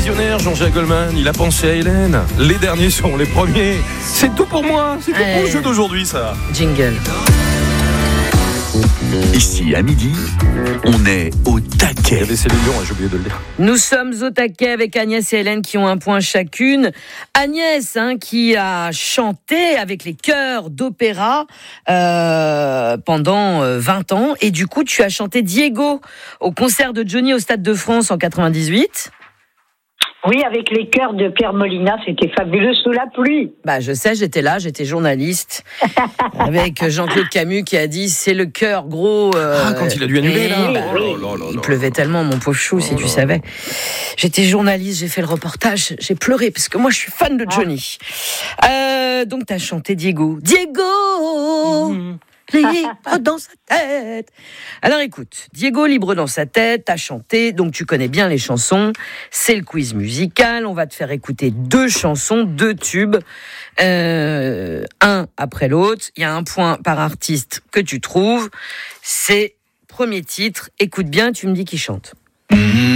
visionnaire, Jean-Jacques Goldman. Il a pensé à Hélène. Les derniers seront les premiers. C'est tout pour moi. C'est tout pour le jeu d'aujourd'hui, ça. Jingle. Ici, à midi, on est au Il y taquet. avait Céline Dion, j'ai oublié de le dire. Nous sommes au taquet avec Agnès et Hélène qui ont un point chacune. Agnès, qui a chanté avec les chœurs d'opéra pendant 20 ans. Et du coup, tu as chanté Diego au concert de Johnny au Stade de France en 98. Oui, avec les chœurs de Pierre Molina, c'était fabuleux sous la pluie. Bah, je sais, j'étais là, j'étais journaliste. Avec Jean-Claude Camus qui a dit c'est le chœur gros. Quand il a dû annuler, là. oui, Oh là là là Il là. pleuvait tellement, mon pauvre chou, si tu savais. J'étais journaliste, j'ai fait le reportage, j'ai pleuré parce que moi je suis fan de Johnny. Donc t'as chanté Diego. Diego libre dans sa tête. Alors écoute, Diego libre dans sa tête, t'as chanté, donc tu connais bien les chansons. C'est le quiz musical, on va te faire écouter 2 chansons, 2 tubes, un après l'autre. Il y a un point par artiste que tu trouves. C'est premier titre, écoute bien, tu me dis qui chante.